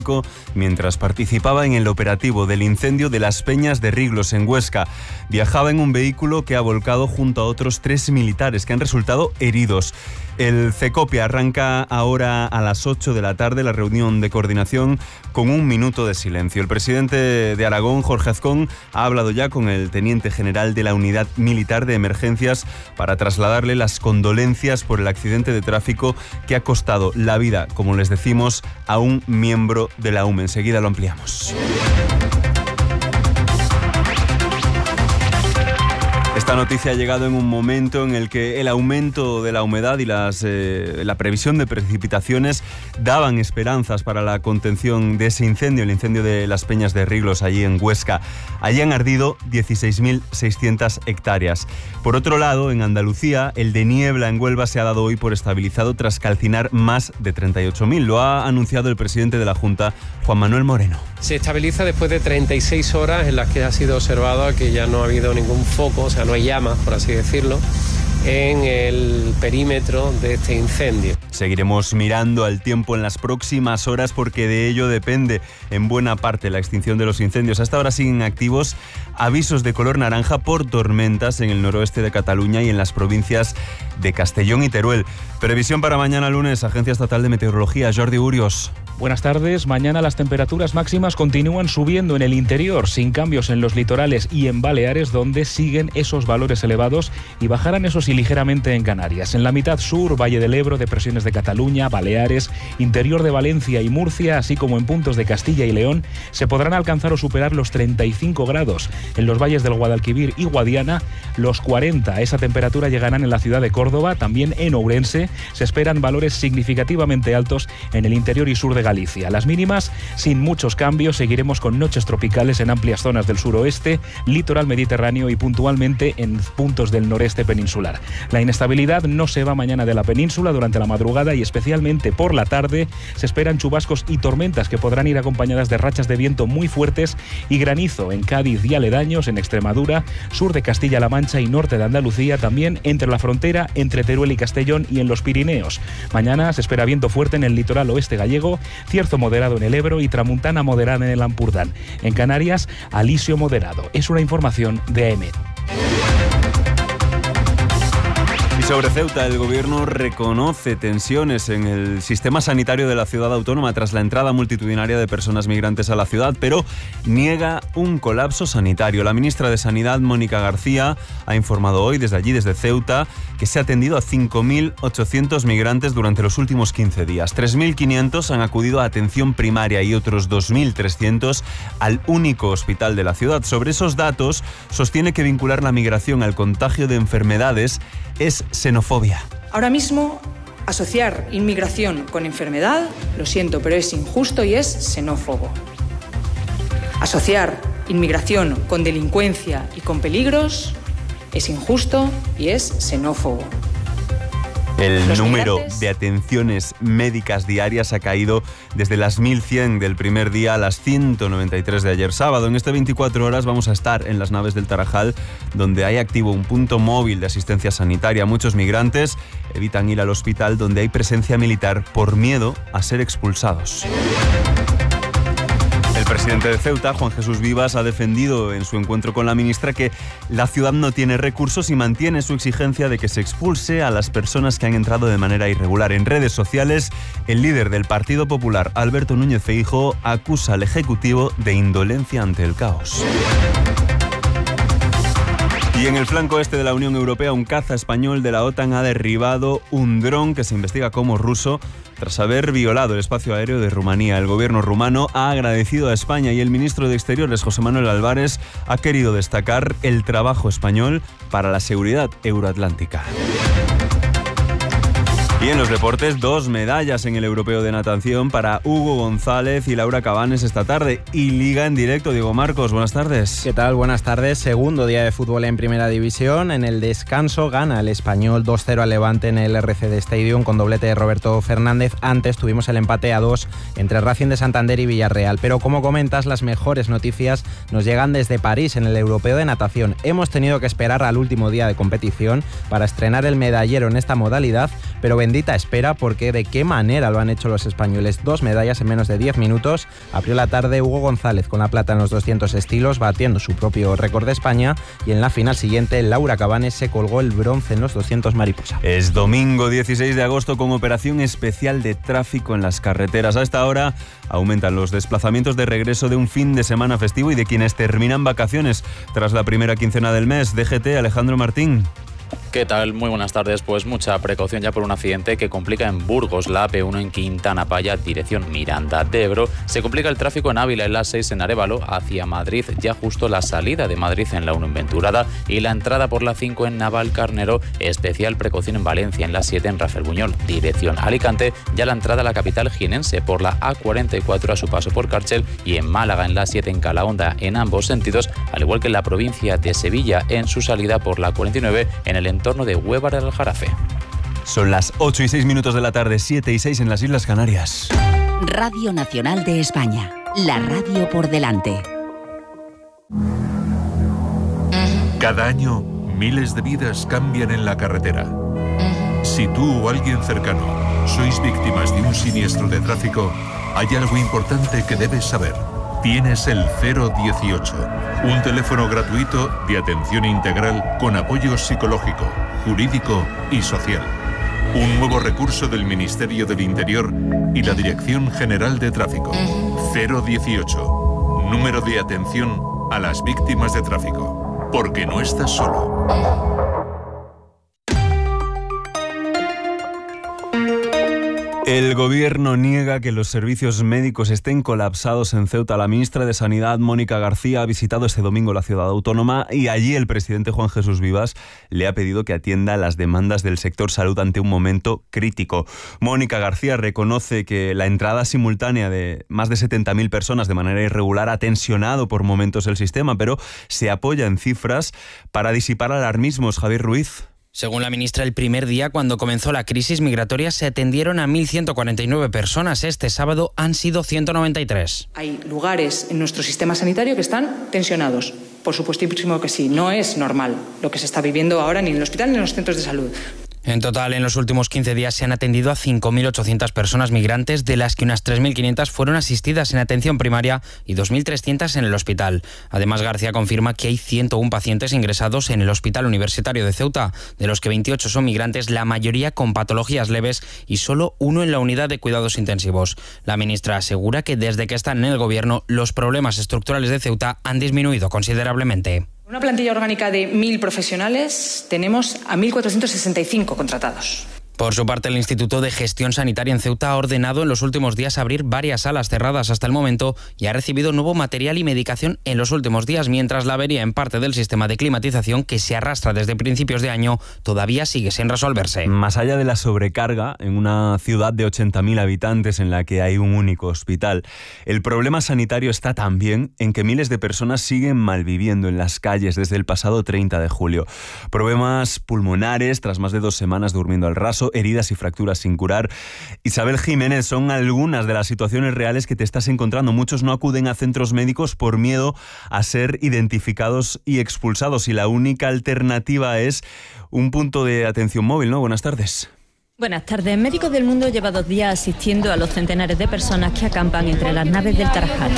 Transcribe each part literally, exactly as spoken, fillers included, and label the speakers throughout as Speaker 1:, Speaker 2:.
Speaker 1: mientras participaba en el operativo del incendio de las Peñas de Riglos en Huesca. Viajaba en un vehículo que ha volcado junto a otros tres militares que han resultado heridos. El CECOPE arranca ahora a las ocho de la tarde la reunión de coordinación con un minuto de silencio. El presidente de Aragón, Jorge Azcón, ha hablado ya con el teniente general de la Unidad Militar de Emergencias para trasladarle las condolencias por el accidente de tráfico que ha costado la vida, como les decimos, a un miembro de la U M E. Enseguida lo ampliamos. Esta noticia ha llegado en un momento en el que el aumento de la humedad y las, eh, la previsión de precipitaciones daban esperanzas para la contención de ese incendio, el incendio de las Peñas de Riglos, allí en Huesca. Allí han ardido dieciséis mil seiscientas hectáreas. Por otro lado, en Andalucía, el de niebla en Huelva se ha dado hoy por estabilizado tras calcinar más de treinta y ocho mil. Lo ha anunciado el presidente de la Junta, Juan Manuel Moreno.
Speaker 2: Se estabiliza después de treinta y seis horas en las que ha sido observado que ya no ha habido ningún foco, o sea, no hay llamas, por así decirlo, en el perímetro de este incendio.
Speaker 1: Seguiremos mirando al tiempo en las próximas horas porque de ello depende en buena parte la extinción de los incendios. Hasta ahora siguen activos avisos de color naranja por tormentas en el noroeste de Cataluña y en las provincias de Castellón y Teruel. Previsión para mañana lunes, Agencia Estatal de Meteorología, Jordi Urios.
Speaker 3: Buenas tardes. Mañana las temperaturas máximas continúan subiendo en el interior, sin cambios en los litorales y en Baleares, donde siguen esos valores elevados, y bajarán esos y ligeramente en Canarias. En la mitad sur, Valle del Ebro, depresiones de Cataluña, Baleares, interior de Valencia y Murcia, así como en puntos de Castilla y León, se podrán alcanzar o superar los treinta y cinco grados. En los valles del Guadalquivir y Guadiana, los cuarenta. A esa temperatura llegarán en la ciudad de Córdoba, también en Ourense. Se esperan valores significativamente altos en el interior y sur de Galicia. Las mínimas, sin muchos cambios, seguiremos con noches tropicales en amplias zonas del suroeste, litoral mediterráneo y puntualmente en puntos del noreste peninsular. La inestabilidad no se va mañana de la península. Durante la madrugada y especialmente por la tarde se esperan chubascos y tormentas que podrán ir acompañadas de rachas de viento muy fuertes y granizo en Cádiz y aledaños, en Extremadura, sur de Castilla-La Mancha y norte de Andalucía, también entre la frontera entre Teruel y Castellón y en los Pirineos. Mañana se espera viento fuerte en el litoral oeste gallego, cierzo moderado en el Ebro y tramuntana moderada en el Ampurdán. En Canarias, alisio moderado. Es una información de A E M E T.
Speaker 1: Y sobre Ceuta, el gobierno reconoce tensiones en el sistema sanitario de la ciudad autónoma tras la entrada multitudinaria de personas migrantes a la ciudad, pero niega un colapso sanitario. La ministra de Sanidad, Mónica García, ha informado hoy desde allí, desde Ceuta, que se ha atendido a cinco mil ochocientos migrantes durante los últimos quince días. tres mil quinientos han acudido a atención primaria y otros dos mil trescientos al único hospital de la ciudad. Sobre esos datos, sostiene que vincular la migración al contagio de enfermedades es xenofobia.
Speaker 4: Ahora mismo, asociar inmigración con enfermedad, lo siento, pero es injusto y es xenófobo. Asociar inmigración con delincuencia y con peligros es injusto y es xenófobo.
Speaker 1: El
Speaker 4: Los
Speaker 1: número
Speaker 4: migrantes...
Speaker 1: de atenciones médicas diarias ha caído desde las mil cien del primer día a las ciento noventa y tres de ayer sábado. En este veinticuatro horas vamos a estar en las naves del Tarajal, donde hay activo un punto móvil de asistencia sanitaria. Muchos migrantes evitan ir al hospital, donde hay presencia militar por miedo a ser expulsados. El presidente de Ceuta, Juan Jesús Vivas, ha defendido en su encuentro con la ministra que la ciudad no tiene recursos y mantiene su exigencia de que se expulse a las personas que han entrado de manera irregular. En redes sociales, el líder del Partido Popular, Alberto Núñez Feijóo, acusa al Ejecutivo de indolencia ante el caos. Y en el flanco este de la Unión Europea, un caza español de la OTAN ha derribado un dron que se investiga como ruso tras haber violado el espacio aéreo de Rumanía. El gobierno rumano ha agradecido a España y el ministro de Exteriores, José Manuel Álvarez, ha querido destacar el trabajo español para la seguridad euroatlántica. Y en los deportes, dos medallas en el Europeo de Natación para Hugo González y Laura Cabanes esta tarde. Y Liga en directo, Diego Marcos, buenas tardes.
Speaker 5: ¿Qué tal? Buenas tardes. Segundo día de fútbol en Primera División. En el descanso gana el Español dos cero al Levante en el R C D Stadium con doblete de Roberto Fernández. Antes tuvimos el empate a dos entre Racing de Santander y Villarreal. Pero como comentas, las mejores noticias nos llegan desde París en el Europeo de Natación. Hemos tenido que esperar al último día de competición para estrenar el medallero en esta modalidad, pero bendita espera, porque de qué manera lo han hecho los españoles. Dos medallas en menos de diez minutos. Abrió la tarde Hugo González con la plata en los doscientos estilos, batiendo su propio récord de España, y en la final siguiente Laura Cabanes se colgó el bronce en los doscientos mariposa.
Speaker 1: Es domingo dieciséis de agosto con operación especial de tráfico en las carreteras. A esta hora aumentan los desplazamientos de regreso de un fin de semana festivo y de quienes terminan vacaciones tras la primera quincena del mes. D G T, Alejandro Martín.
Speaker 6: ¿Qué tal? Muy buenas tardes. Pues mucha precaución ya por un accidente que complica en Burgos, la A P uno en Quintana Paya, dirección Miranda de Ebro. Se complica el tráfico en Ávila, en la seis en Arévalo, hacia Madrid, ya justo la salida de Madrid en la uno en Venturada y la entrada por la cinco en Navalcarnero. Especial precaución en Valencia, en la siete en Rafael Buñol, dirección Alicante, ya la entrada a la capital jienense por la A cuarenta y cuatro a su paso por Cárchel, y en Málaga, en la siete en Calahonda, en ambos sentidos, al igual que en la provincia de Sevilla, en su salida por la cuarenta y nueve en el entorno de Huévar del Aljarafe.
Speaker 1: Son las ocho y seis minutos de la tarde, siete y seis en las Islas Canarias.
Speaker 7: Radio Nacional de España, la radio por delante.
Speaker 8: Cada año, miles de vidas cambian en la carretera. Si tú o alguien cercano sois víctimas de un siniestro de tráfico, hay algo importante que debes saber. Tienes el cero dieciocho, un teléfono gratuito de atención integral con apoyo psicológico, jurídico y social. Un nuevo recurso del Ministerio del Interior y la Dirección General de Tráfico. cero dieciocho, número de atención a las víctimas de tráfico. Porque no estás solo.
Speaker 1: El gobierno niega que los servicios médicos estén colapsados en Ceuta. La ministra de Sanidad, Mónica García, ha visitado este domingo la ciudad autónoma y allí el presidente Juan Jesús Vivas le ha pedido que atienda las demandas del sector salud ante un momento crítico. Mónica García reconoce que la entrada simultánea de más de setenta mil personas de manera irregular ha tensionado por momentos el sistema, pero se apoya en cifras para disipar alarmismos. Javier Ruiz.
Speaker 9: Según la ministra, el primer día, cuando comenzó la crisis migratoria, se atendieron a mil ciento cuarenta y nueve personas. Este sábado han sido ciento noventa y tres.
Speaker 4: Hay lugares en nuestro sistema sanitario que están tensionados. Por supuestísimo que sí. No es normal lo que se está viviendo ahora ni en el hospital ni en los centros de salud.
Speaker 9: En total, en los últimos quince días se han atendido a cinco mil ochocientas personas migrantes, de las que unas tres mil quinientas fueron asistidas en atención primaria y dos mil trescientas en el hospital. Además, García confirma que hay ciento uno pacientes ingresados en el Hospital Universitario de Ceuta, de los que veintiocho son migrantes, la mayoría con patologías leves, y solo uno en la unidad de cuidados intensivos. La ministra asegura que desde que están en el gobierno, los problemas estructurales de Ceuta han disminuido considerablemente.
Speaker 4: Una plantilla orgánica de mil profesionales, tenemos a mil cuatrocientos sesenta y cinco contratados.
Speaker 9: Por su parte, el Instituto de Gestión Sanitaria en Ceuta ha ordenado en los últimos días abrir varias salas cerradas hasta el momento y ha recibido nuevo material y medicación en los últimos días, mientras la avería en parte del sistema de climatización, que se arrastra desde principios de año, todavía sigue sin resolverse.
Speaker 1: Más allá de la sobrecarga en una ciudad de ochenta mil habitantes en la que hay un único hospital, el problema sanitario está también en que miles de personas siguen malviviendo en las calles desde el pasado treinta de julio. Problemas pulmonares tras más de dos semanas durmiendo al raso, heridas y fracturas sin curar. Isabel Jiménez, son algunas de las situaciones reales que te estás encontrando. Muchos no acuden a centros médicos por miedo a ser identificados y expulsados, y la única alternativa es un punto de atención móvil, ¿no? Buenas tardes.
Speaker 10: Buenas tardes. Médicos del Mundo lleva dos días asistiendo a los centenares de personas que acampan entre las naves del Tarajal.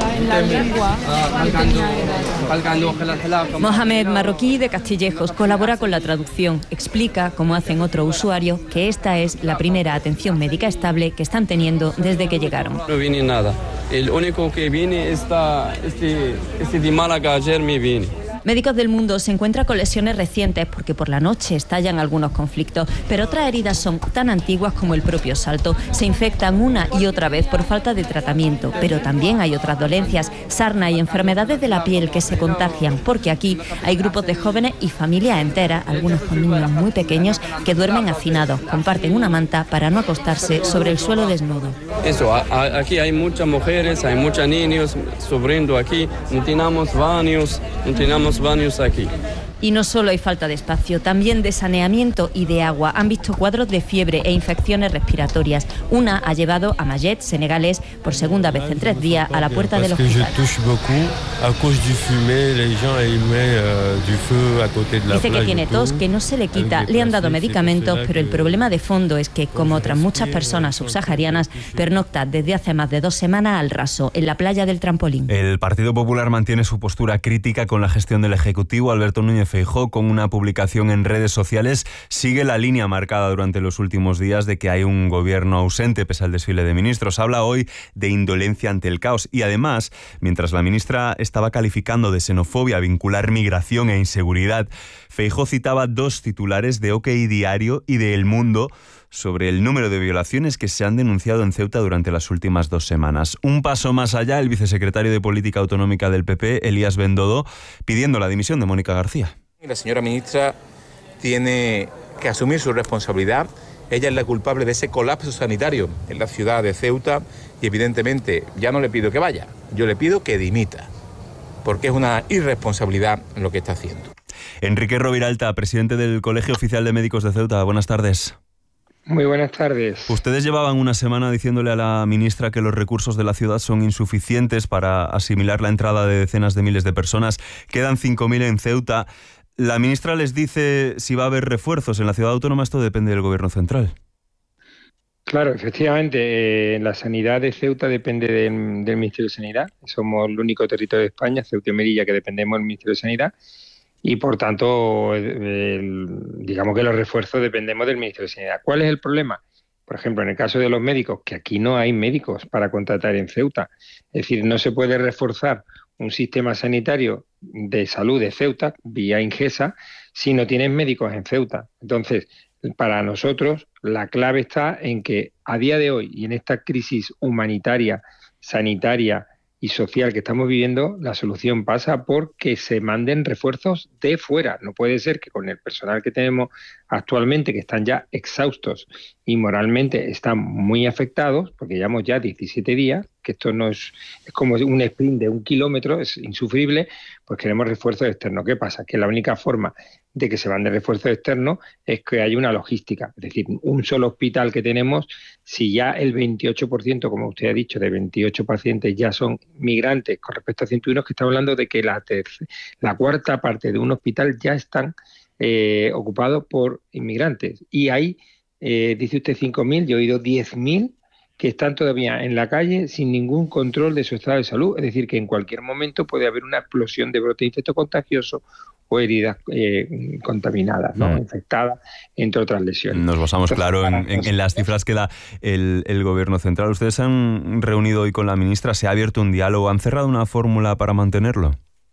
Speaker 10: Mohamed Marroquí, de Castillejos, colabora con la traducción. Explica, como hacen otros usuarios, que esta es la primera atención médica estable que están teniendo desde que llegaron.
Speaker 11: No viene nada. El único que viene está este, este de Málaga, ayer me viene.
Speaker 10: Médicos del Mundo se encuentra con lesiones recientes porque por la noche estallan algunos conflictos, pero otras heridas son tan antiguas como el propio salto. Se infectan una y otra vez por falta de tratamiento, pero también hay otras dolencias, sarna y enfermedades de la piel que se contagian, porque aquí hay grupos de jóvenes y familias enteras, algunos con niños muy pequeños, que duermen hacinados, comparten una manta para no acostarse sobre el suelo desnudo.
Speaker 11: Eso, a, a, aquí hay muchas mujeres, hay muchos niños sufriendo aquí, no tenemos baños, no tenemos baños aquí.
Speaker 10: Y no solo hay falta de espacio, también de saneamiento y de agua. Han visto cuadros de fiebre e infecciones respiratorias. Una ha llevado a Mayet, senegalés, por segunda vez en tres días a la puerta del hospital. Dice que tiene tos, que no se le quita, le han dado medicamentos, pero el problema de fondo es que, como otras muchas personas subsaharianas, pernocta desde hace más de dos semanas al raso, en la playa del Trampolín.
Speaker 1: El Partido Popular mantiene su postura crítica con la gestión del Ejecutivo. Alberto Núñez Feijóo, con una publicación en redes sociales, sigue la línea marcada durante los últimos días de que hay un gobierno ausente pese al desfile de ministros. Habla hoy de indolencia ante el caos y además, mientras la ministra estaba calificando de xenofobia vincular migración e inseguridad, Feijóo citaba dos titulares de OK Diario y de El Mundo sobre el número de violaciones que se han denunciado en Ceuta durante las últimas dos semanas. Un paso más allá, el vicesecretario de Política Autonómica del P P, Elías Bendodo, pidiendo la dimisión de Mónica García.
Speaker 12: La señora ministra tiene que asumir su responsabilidad. Ella es la culpable de ese colapso sanitario en la ciudad de Ceuta y evidentemente ya no le pido que vaya, yo le pido que dimita, porque es una irresponsabilidad lo que está haciendo.
Speaker 1: Enrique Roviralta, presidente del Colegio Oficial de Médicos de Ceuta, buenas tardes.
Speaker 13: Muy buenas tardes.
Speaker 1: Ustedes llevaban una semana diciéndole a la ministra que los recursos de la ciudad son insuficientes para asimilar la entrada de decenas de miles de personas. Quedan cinco mil en Ceuta. La ministra les dice si va a haber refuerzos en la ciudad autónoma. Esto depende del gobierno central.
Speaker 13: Claro, efectivamente, eh, la sanidad de Ceuta depende del, del Ministerio de Sanidad. Somos el único territorio de España, Ceuta y Melilla, que dependemos del Ministerio de Sanidad. Y por tanto, el, digamos que los refuerzos dependemos del Ministerio de Sanidad. ¿Cuál es el problema? Por ejemplo, en el caso de los médicos, que aquí no hay médicos para contratar en Ceuta. Es decir, no se puede reforzar un sistema sanitario de salud de Ceuta vía Ingesa si no tienes médicos en Ceuta. Entonces, para nosotros, la clave está en que a día de hoy y en esta crisis humanitaria, sanitaria y social que estamos viviendo, la solución pasa por que se manden refuerzos de fuera. No puede ser que con el personal que tenemos actualmente, que están ya exhaustos y moralmente están muy afectados, porque llevamos ya diecisiete días, que esto no es, es como un sprint de un kilómetro, es insufrible, pues queremos refuerzos externos. ¿Qué pasa? Que la única forma de que se manden refuerzos externos es que haya una logística. Es decir, un solo hospital que tenemos, si ya el veintiocho por ciento, como usted ha dicho, de veintiocho pacientes ya son migrantes con respecto a ciento uno, que está hablando de que la, tercera, la cuarta parte de un hospital ya están eh, ocupados por inmigrantes. Y hay, eh, dice usted cinco mil, yo he oído diez mil que están todavía en la calle sin ningún control de su estado de salud. Es decir, que en cualquier momento puede haber una explosión de brote infecto contagioso o heridas eh, contaminadas, ¿no? Mm. infectadas, entre otras lesiones.
Speaker 1: Nos basamos, Entonces, claro, en, en, en las cifras que da el, el Gobierno central. ¿Ustedes se han reunido hoy con la ministra? ¿Se ha abierto un diálogo? ¿Han cerrado una fórmula para mantenerlo?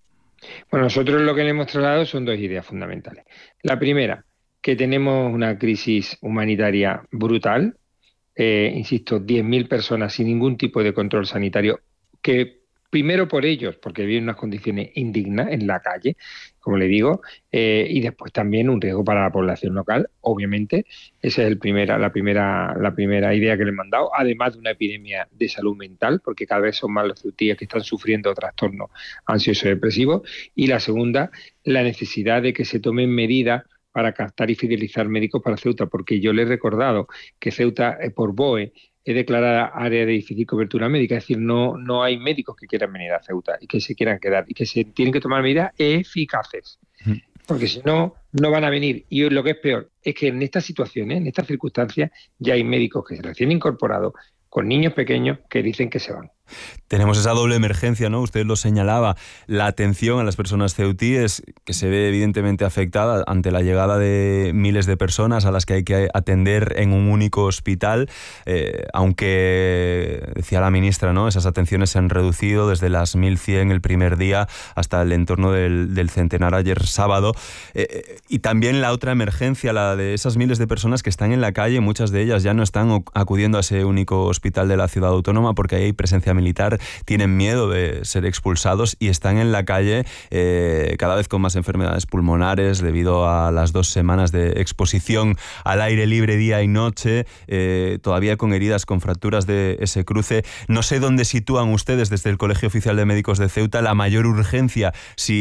Speaker 13: Bueno, nosotros lo que le hemos trasladado son dos ideas fundamentales. La primera, que tenemos una crisis humanitaria brutal. Eh, insisto, diez mil personas sin ningún tipo de control sanitario, que primero por ellos, porque viven en unas condiciones indignas en la calle, como le digo, eh, y después también un riesgo para la población local, obviamente. Esa es el primera, la, primera, la primera idea que le he mandado, además de una epidemia de salud mental, porque cada vez son más los ceutíes que están sufriendo trastornos ansioso-depresivos. Y la segunda, la necesidad de que se tomen medidas para captar y fidelizar médicos para Ceuta, porque yo le he recordado que Ceuta, eh, por B O E, es declarada área de difícil cobertura médica, es decir, no, no hay médicos que quieran venir a Ceuta y que se quieran quedar, y que se tienen que tomar medidas eficaces, porque si no, no van a venir. Y lo que es peor, es que en estas situaciones, en estas circunstancias, ya hay médicos que se recién incorporados, con niños pequeños, que dicen que se van.
Speaker 1: Tenemos esa doble emergencia, ¿no? Usted lo señalaba, la atención a las personas ceutíes, que se ve evidentemente afectada ante la llegada de miles de personas a las que hay que atender en un único hospital, eh, aunque, decía la ministra, ¿no?, esas atenciones se han reducido desde las mil cien el primer día hasta el entorno del, del centenar ayer sábado. Eh, y también la otra emergencia, la de esas miles de personas que están en la calle, muchas de ellas ya no están acudiendo a ese único hospital de la ciudad autónoma porque ahí hay presencia militar, tienen miedo de ser expulsados y están en la calle eh, cada vez con más enfermedades pulmonares debido a las dos semanas de exposición al aire libre día y noche, eh, todavía con heridas, con fracturas de ese cruce. No sé dónde sitúan ustedes desde el Colegio Oficial de Médicos de Ceuta la mayor urgencia, si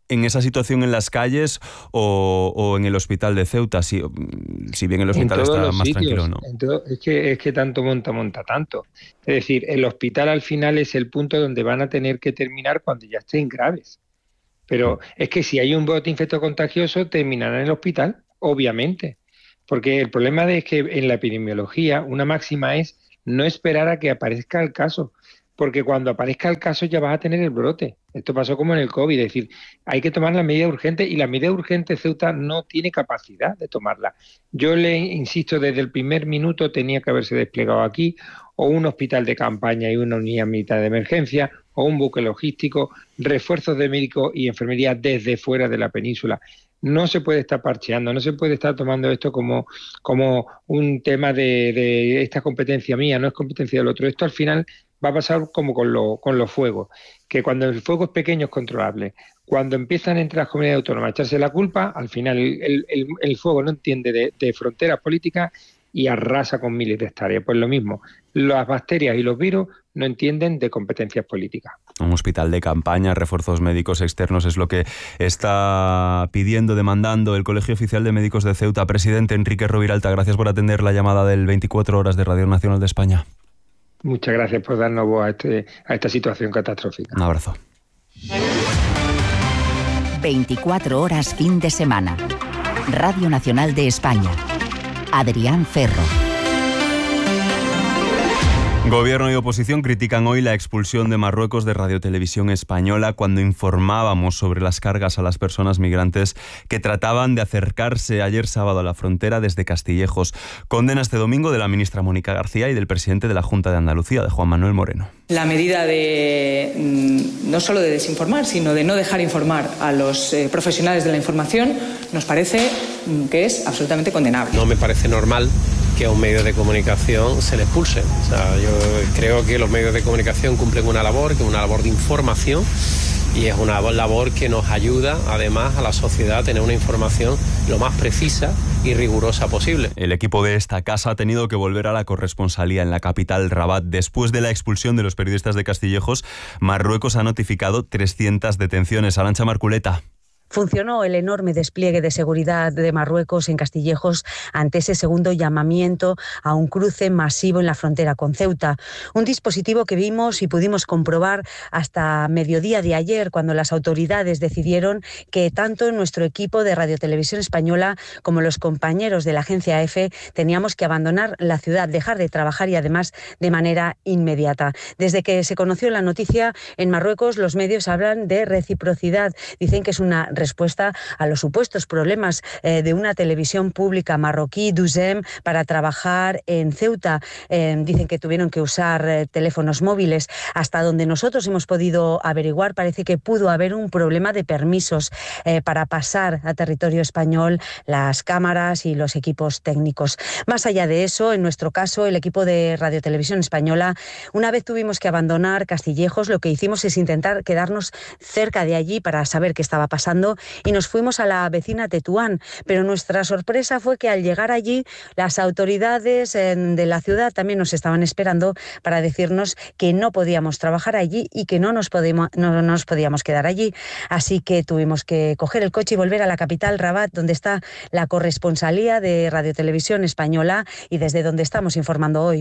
Speaker 1: en esa situación en las calles o, o en el hospital de Ceuta, si, si bien el hospital está más
Speaker 13: sitios,
Speaker 1: tranquilo, ¿no?
Speaker 13: Todo, es, que, es que tanto monta, monta tanto. Es decir, el hospital al final es el punto donde van a tener que terminar cuando ya estén graves. Pero es que si hay un brote infectocontagioso, terminará en el hospital, obviamente. Porque el problema es que en la epidemiología una máxima es no esperar a que aparezca el caso, porque cuando aparezca el caso ya vas a tener el brote. Esto pasó como en el COVID, es decir, hay que tomar las medidas urgentes y la medida urgente Ceuta no tiene capacidad de tomarla. Yo le insisto, desde el primer minuto tenía que haberse desplegado aquí o un hospital de campaña y una unidad militar de emergencia o un buque logístico, refuerzos de médicos y enfermería desde fuera de la península. No se puede estar parcheando, no se puede estar tomando esto como, como un tema de, de esta competencia mía, no es competencia del otro. Esto al final va a pasar como con, lo, con los fuegos, que cuando el fuego es pequeño es controlable. Cuando empiezan entre las comunidades autónomas a echarse la culpa, al final el, el, el fuego no entiende de, de fronteras políticas y arrasa con miles de hectáreas. Pues lo mismo, las bacterias y los virus no entienden de competencias políticas.
Speaker 1: Un hospital de campaña, refuerzos médicos externos es lo que está pidiendo, demandando el Colegio Oficial de Médicos de Ceuta. Presidente Enrique Roviralta, gracias por atender la llamada del veinticuatro horas de Radio Nacional de España.
Speaker 13: Muchas gracias por darnos voz a, este, a esta situación catastrófica.
Speaker 1: Un abrazo.
Speaker 7: veinticuatro horas fin de semana. Radio Nacional de España. Adrián Ferro.
Speaker 1: Gobierno y oposición critican hoy la expulsión de Marruecos de Radio Televisión Española cuando informábamos sobre las cargas a las personas migrantes que trataban de acercarse ayer sábado a la frontera desde Castillejos. Condena este domingo de la ministra Mónica García y del presidente de la Junta de Andalucía, de Juan Manuel Moreno.
Speaker 4: La medida de no solo de desinformar, sino de no dejar informar a los eh, profesionales de la información nos parece que es absolutamente condenable.
Speaker 2: No me parece normal que a un medio de comunicación se le expulse. O sea, yo creo que los medios de comunicación cumplen una labor, que es una labor de información, y es una labor que nos ayuda además a la sociedad a tener una información lo más precisa y rigurosa posible.
Speaker 1: El equipo de esta casa ha tenido que volver a la corresponsalía en la capital, Rabat. Después de la expulsión de los periodistas de Castillejos, Marruecos ha notificado trescientas detenciones. Arantxa Marculeta.
Speaker 14: Funcionó el enorme despliegue de seguridad de Marruecos en Castillejos ante ese segundo llamamiento a un cruce masivo en la frontera con Ceuta. Un dispositivo que vimos y pudimos comprobar hasta mediodía de ayer, cuando las autoridades decidieron que tanto nuestro equipo de Radio Televisión Española como los compañeros de la agencia EFE teníamos que abandonar la ciudad, dejar de trabajar y además de manera inmediata. Desde que se conoció la noticia en Marruecos, los medios hablan de reciprocidad. Dicen que es una respuesta a los supuestos problemas eh, de una televisión pública marroquí, Duzem, para trabajar en Ceuta. Eh, dicen que tuvieron que usar eh, teléfonos móviles. Hasta donde nosotros hemos podido averiguar, parece que pudo haber un problema de permisos eh, para pasar a territorio español las cámaras y los equipos técnicos. Más allá de eso, en nuestro caso, el equipo de Radio Televisión Española, una vez tuvimos que abandonar Castillejos, lo que hicimos es intentar quedarnos cerca de allí para saber qué estaba pasando, y nos fuimos a la vecina Tetuán, pero nuestra sorpresa fue que al llegar allí las autoridades de la ciudad también nos estaban esperando para decirnos que no podíamos trabajar allí y que no nos podíamos, no nos podíamos quedar allí. Así que tuvimos que coger el coche y volver a la capital, Rabat, donde está la corresponsalía de Radio Televisión Española y desde donde estamos informando hoy.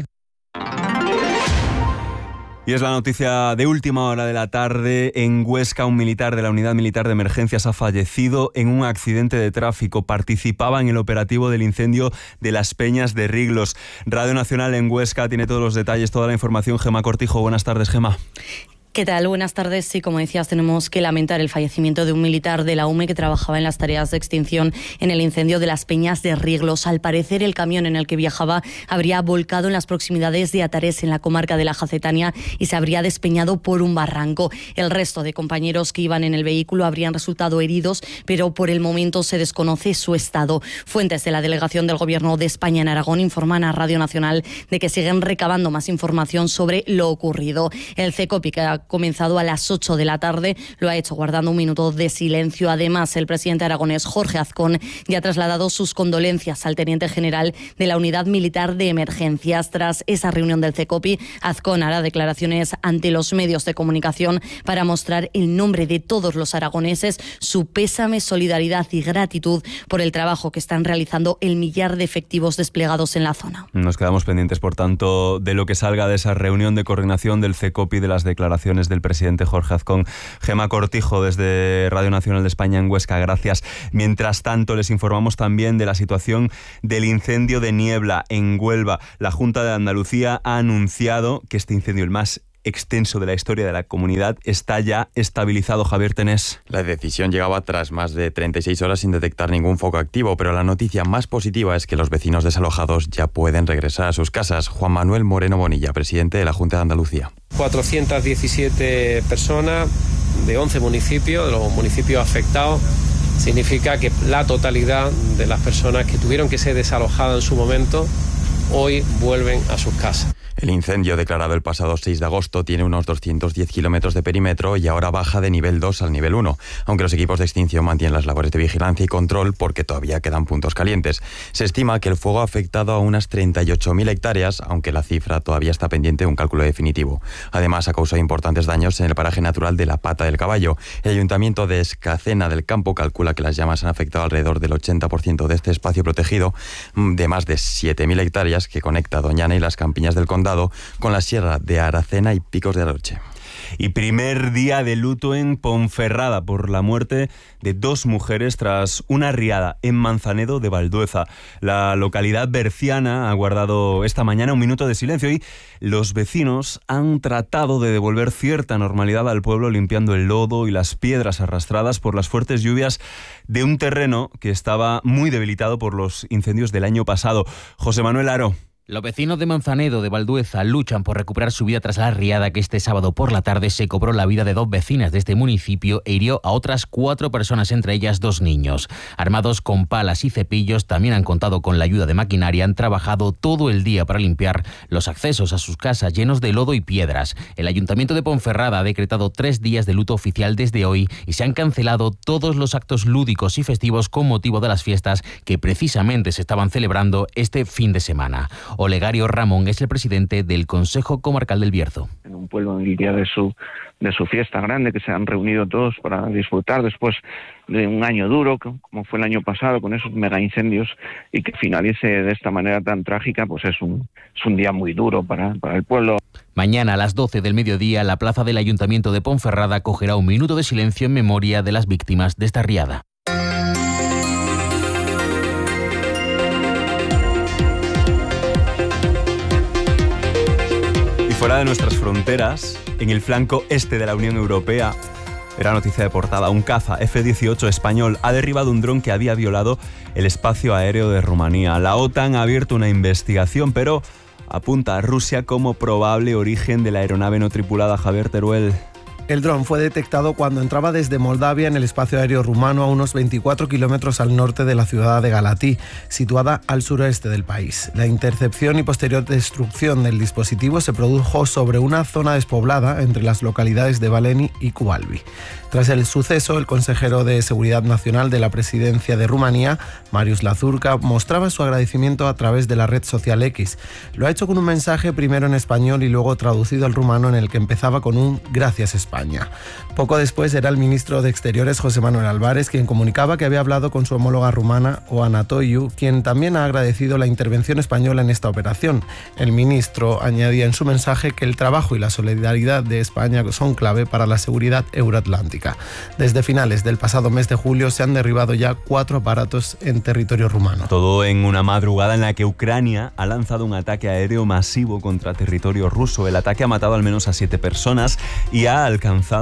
Speaker 1: Y es la noticia de última hora de la tarde. En Huesca, un militar de la Unidad Militar de Emergencias ha fallecido en un accidente de tráfico. Participaba en el operativo del incendio de Las Peñas de Riglos. Radio Nacional en Huesca tiene todos los detalles, toda la información. Gemma Cortijo, buenas tardes, Gemma.
Speaker 15: ¿Qué tal? Buenas tardes. Sí, como decías, tenemos que lamentar el fallecimiento de un militar de la U M E que trabajaba en las tareas de extinción en el incendio de Las Peñas de Riglos. Al parecer, el camión en el que viajaba habría volcado en las proximidades de Atares, en la comarca de la Jacetania, y se habría despeñado por un barranco. El resto de compañeros que iban en el vehículo habrían resultado heridos, pero por el momento se desconoce su estado. Fuentes de la delegación del Gobierno de España en Aragón informan a Radio Nacional de que siguen recabando más información sobre lo ocurrido. El CECOPI, que comenzado a las ocho de la tarde. Lo ha hecho guardando un minuto de silencio. Además, el presidente aragonés, Jorge Azcón, ya ha trasladado sus condolencias al teniente general de la Unidad Militar de Emergencias. Tras esa reunión del CECOPI, Azcón hará declaraciones ante los medios de comunicación para mostrar en nombre de todos los aragoneses su pésame, solidaridad y gratitud por el trabajo que están realizando el millar de efectivos desplegados en la zona.
Speaker 1: Nos quedamos pendientes, por tanto, de lo que salga de esa reunión de coordinación del CECOPI, de las declaraciones del presidente Jorge Azcón. Gema Cortijo, desde Radio Nacional de España en Huesca, gracias. Mientras tanto, les informamos también de la situación del incendio de Niebla en Huelva. La Junta de Andalucía ha anunciado que este incendio, el más extenso de la historia de la comunidad, está ya estabilizado. Javier Tenés.
Speaker 16: La decisión llegaba tras más de treinta y seis horas sin detectar ningún foco activo, pero la noticia más positiva es que los vecinos desalojados ya pueden regresar a sus casas. Juan Manuel Moreno Bonilla, presidente de la Junta de Andalucía.
Speaker 2: cuatrocientas diecisiete personas de once municipios, de los municipios afectados. Significa que la totalidad de las personas que tuvieron que ser desalojadas en su momento hoy vuelven a sus casas.
Speaker 16: El incendio, declarado el pasado seis de agosto, tiene unos doscientos diez kilómetros de perímetro y ahora baja de nivel dos al nivel uno, aunque los equipos de extinción mantienen las labores de vigilancia y control porque todavía quedan puntos calientes. Se estima que el fuego ha afectado a unas treinta y ocho mil hectáreas, aunque la cifra todavía está pendiente de un cálculo definitivo. Además, ha causado importantes daños en el paraje natural de la Pata del Caballo. El Ayuntamiento de Escacena del Campo calcula que las llamas han afectado alrededor del ochenta por ciento de este espacio protegido de más de siete mil hectáreas que conecta Doñana y las Campiñas del Condado con la sierra de Aracena y Picos de Aroche.
Speaker 1: Y primer día de luto en Ponferrada por la muerte de dos mujeres tras una riada en Manzanedo de Valdueza. La localidad berciana ha guardado esta mañana un minuto de silencio y los vecinos han tratado de devolver cierta normalidad al pueblo limpiando el lodo y las piedras arrastradas por las fuertes lluvias de un terreno que estaba muy debilitado por los incendios del año pasado. José Manuel Aro.
Speaker 17: Los vecinos de Manzanedo de Valdueza luchan por recuperar su vida tras la riada que este sábado por la tarde se cobró la vida de dos vecinas de este municipio e hirió a otras cuatro personas, entre ellas dos niños. Armados con palas y cepillos, también han contado con la ayuda de maquinaria, han trabajado todo el día para limpiar los accesos a sus casas llenos de lodo y piedras. El Ayuntamiento de Ponferrada ha decretado tres días de luto oficial desde hoy y se han cancelado todos los actos lúdicos y festivos con motivo de las fiestas que precisamente se estaban celebrando este fin de semana. Olegario Ramón es el presidente del Consejo Comarcal del Bierzo.
Speaker 18: En un pueblo en el día de su, de su fiesta grande, que se han reunido todos para disfrutar después de un año duro, como fue el año pasado, con esos mega incendios, y que finalice de esta manera tan trágica, pues es un, es un día muy duro para, para el pueblo.
Speaker 17: Mañana a las doce del mediodía, la plaza del Ayuntamiento de Ponferrada acogerá un minuto de silencio en memoria de las víctimas de esta riada.
Speaker 1: Fuera de nuestras fronteras, en el flanco este de la Unión Europea, era noticia de portada, un caza F dieciocho español ha derribado un dron que había violado el espacio aéreo de Rumanía. La OTAN ha abierto una investigación, pero apunta a Rusia como probable origen de la aeronave no tripulada. Javier Teruel.
Speaker 19: El dron fue detectado cuando entraba desde Moldavia en el espacio aéreo rumano a unos veinticuatro kilómetros al norte de la ciudad de Galatí, situada al suroeste del país. La intercepción y posterior destrucción del dispositivo se produjo sobre una zona despoblada entre las localidades de Baleni y Cubalbi. Tras el suceso, el consejero de Seguridad Nacional de la Presidencia de Rumanía, Marius Lazurca, mostraba su agradecimiento a través de la red social X. Lo ha hecho con un mensaje primero en español y luego traducido al rumano, en el que empezaba con un «Gracias España». Poco después era el ministro de Exteriores, José Manuel Álvarez, quien comunicaba que había hablado con su homóloga rumana, Oana Toiu, quien también ha agradecido la intervención española en esta operación. El ministro añadía en su mensaje que el trabajo y la solidaridad de España son clave para la seguridad euroatlántica. Desde finales del pasado mes de julio se han derribado ya cuatro aparatos en territorio rumano.
Speaker 1: Todo en una madrugada en la que Ucrania ha lanzado un ataque aéreo masivo contra territorio ruso. El ataque ha matado al menos a siete personas y ha alcanzado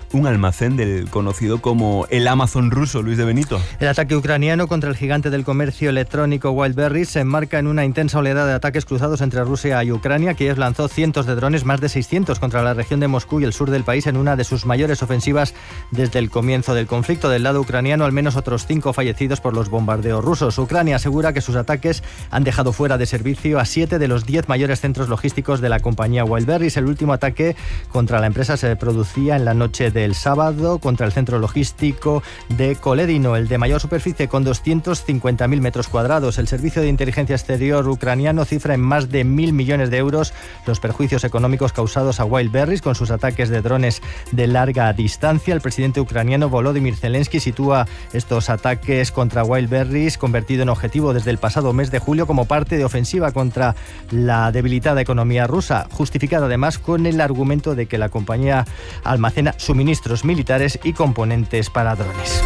Speaker 1: un almacén del conocido como el Amazon ruso, Luis de Benito.
Speaker 20: El ataque ucraniano contra el gigante del comercio electrónico Wildberries se enmarca en una intensa oleada de ataques cruzados entre Rusia y Ucrania. Kiev lanzó cientos de drones, más de seiscientos, contra la región de Moscú y el sur del país en una de sus mayores ofensivas desde el comienzo del conflicto. Del lado ucraniano, al menos otros cinco fallecidos por los bombardeos rusos. Ucrania asegura que sus ataques han dejado fuera de servicio a siete de los diez mayores centros logísticos de la compañía Wildberries. El último ataque contra la empresa se producía en la noche del sábado contra el centro logístico de Koledino, el de mayor superficie, con doscientos cincuenta mil metros cuadrados. El Servicio de Inteligencia Exterior ucraniano cifra en más de mil millones de euros los perjuicios económicos causados a Wildberries con sus ataques de drones de larga distancia. El presidente ucraniano Volodymyr Zelensky sitúa estos ataques contra Wildberries, convertido en objetivo desde el pasado mes de julio, como parte de ofensiva contra la debilitada economía rusa, justificada además con el argumento de que la compañía almacena suministros militares y componentes para drones.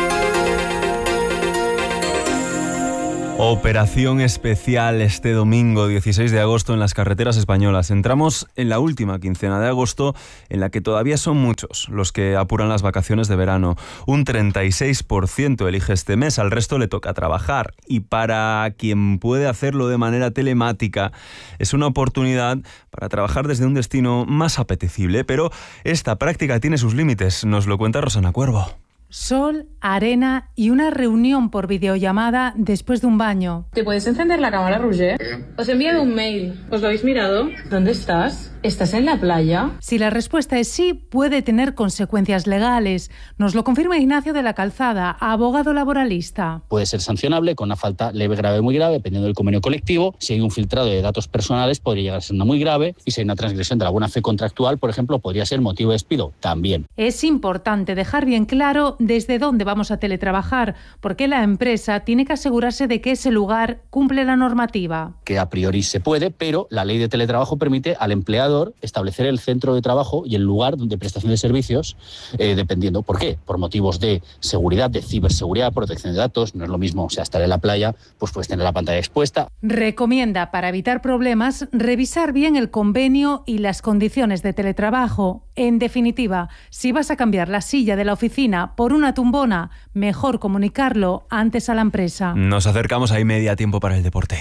Speaker 1: Operación especial este domingo dieciséis de agosto en las carreteras españolas. Entramos en la última quincena de agosto, en la que todavía son muchos los que apuran las vacaciones de verano. Un treinta y seis por ciento elige este mes, al resto le toca trabajar. Y para quien puede hacerlo de manera telemática, es una oportunidad para trabajar desde un destino más apetecible. Pero esta práctica tiene sus límites, nos lo cuenta Rosana Cuervo.
Speaker 21: Sol, arena y una reunión por videollamada después de un baño.
Speaker 22: ¿Te puedes encender la cámara, Roger? Os he enviado un mail. ¿Os lo habéis mirado? ¿Dónde estás? ¿Estás en la playa?
Speaker 21: Si la respuesta es sí, puede tener consecuencias legales. Nos lo confirma Ignacio de la Calzada, abogado laboralista.
Speaker 23: Puede ser sancionable con una falta leve, grave, muy grave, dependiendo del convenio colectivo. Si hay un filtrado de datos personales, podría llegar a ser una muy grave. Y si hay una transgresión de la buena fe contractual, por ejemplo, podría ser motivo de despido también.
Speaker 21: Es importante dejar bien claro desde dónde vamos a teletrabajar, porque la empresa tiene que asegurarse de que ese lugar cumple la normativa.
Speaker 23: Que a priori se puede, pero la ley de teletrabajo permite al empleador establecer el centro de trabajo y el lugar de prestación de servicios, eh, dependiendo. ¿Por qué? Por motivos de seguridad, de ciberseguridad, protección de datos. No es lo mismo, o sea, estar en la playa, pues puedes tener la pantalla expuesta.
Speaker 21: Recomienda, para evitar problemas, revisar bien el convenio y las condiciones de teletrabajo. En definitiva, si vas a cambiar la silla de la oficina por una tumbona, mejor comunicarlo antes a la empresa.
Speaker 1: Nos acercamos a media tiempo para el deporte.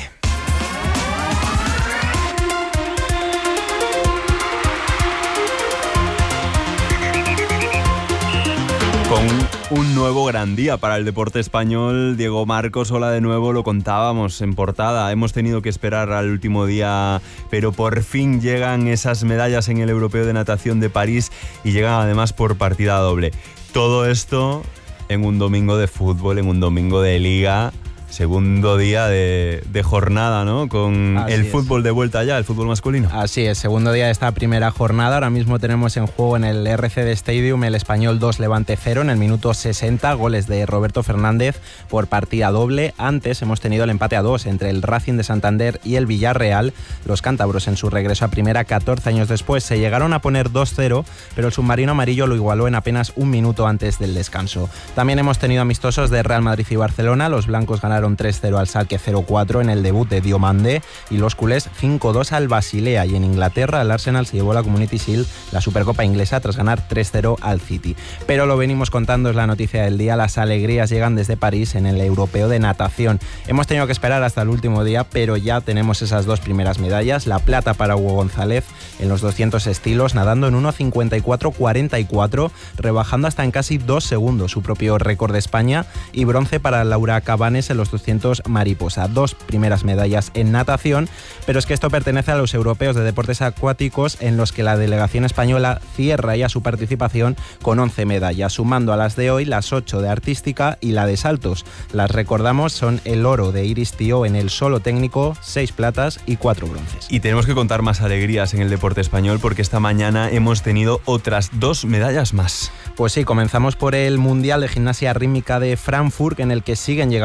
Speaker 1: Con un nuevo gran día para el deporte español. Diego Marcos, hola de nuevo, lo contábamos en portada. Hemos tenido que esperar al último día, pero por fin llegan esas medallas en el Europeo de Natación de París y llegan además por partida doble. Todo esto en un domingo de fútbol, en un domingo de liga. Segundo día de, de jornada, ¿no? Con Así el es. fútbol de vuelta ya, el fútbol masculino.
Speaker 5: Así es, segundo día de esta primera jornada. Ahora mismo tenemos en juego en el R C D Stadium el Español dos, Levante cero en el minuto sesenta. Goles de Roberto Fernández por partida doble. Antes hemos tenido el empate a dos entre el Racing de Santander y el Villarreal. Los cántabros en su regreso a primera catorce años después se llegaron a poner dos cero, pero el submarino amarillo lo igualó en apenas un minuto antes del descanso. También hemos tenido amistosos de Real Madrid y Barcelona. Los blancos ganaron tres cero al Schalke cero cuatro en el debut de Diomande y los culés cinco dos al Basilea. Y en Inglaterra el Arsenal se llevó la Community Shield, la Supercopa inglesa, tras ganar tres cero al City. Pero lo venimos contando, es la noticia del día. Las alegrías llegan desde París en el Europeo de Natación. Hemos tenido que esperar hasta el último día, pero ya tenemos esas dos primeras medallas. La plata para Hugo González en los doscientos estilos, nadando en uno cincuenta y cuatro cuarenta y cuatro, rebajando hasta en casi dos segundos su propio récord de España. Y bronce para Laura Cabanes en los doscientos mariposa. Dos primeras medallas en natación, pero es que esto pertenece a los europeos de deportes acuáticos, en los que la delegación española cierra ya su participación con once medallas, sumando a las de hoy las ocho de artística y la de saltos. Las recordamos, son el oro de Iris Tío en el solo técnico, seis platas y cuatro bronces.
Speaker 1: Y tenemos que contar más alegrías en el deporte español, porque esta mañana hemos tenido otras dos medallas más.
Speaker 5: Pues sí, comenzamos por el Mundial de Gimnasia Rítmica de Frankfurt, en el que siguen llegando metales.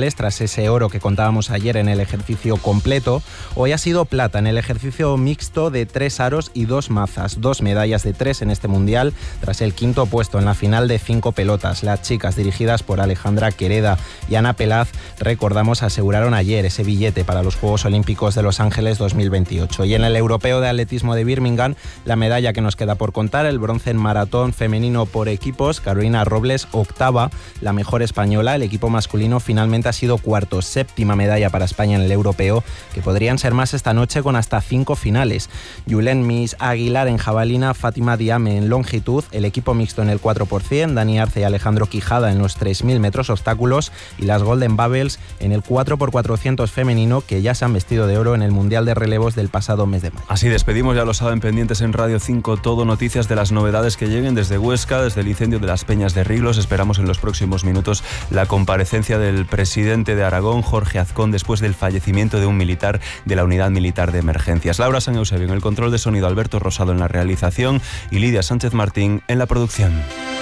Speaker 5: españoles tras ese oro que contábamos ayer en el ejercicio completo. Hoy ha sido plata en el ejercicio mixto de tres aros y dos mazas, dos medallas de tres en este mundial tras el quinto puesto en la final de cinco pelotas. Las chicas, dirigidas por Alejandra Quereda y Ana Pelaz, recordamos, aseguraron ayer ese billete para los Juegos Olímpicos de Los Ángeles dos mil veintiocho. Y en el Europeo de Atletismo de Birmingham, la medalla que nos queda por contar, el bronce en maratón femenino por equipos, Carolina Robles, octava, la mejor española. El equipo masculino finalmente ha sido cuarto, séptima medalla para España en el Europeo, que podrían ser más esta noche con hasta cinco finales. Julen Miss Aguilar en jabalina, Fátima Diame en longitud, el equipo mixto en el cuatro por ciento, Dani Arce y Alejandro Quijada en los tres mil metros obstáculos y las Golden Bubbles en el cuatro por cuatrocientos femenino, que ya se han vestido de oro en el Mundial de Relevos del pasado mes de mayo.
Speaker 1: Así despedimos, ya lo saben, pendientes en Radio cinco, todo noticias de las novedades que lleguen desde Huesca, desde el incendio de las Peñas de Riglos. Esperamos en los próximos minutos la comparecencia del presidente de Aragón, Jorge Azcón, después del fallecimiento de un militar de la Unidad Militar de Emergencias. Laura San Eusebio en el control de sonido, Alberto Rosado en la realización y Lidia Sánchez Martín en la producción.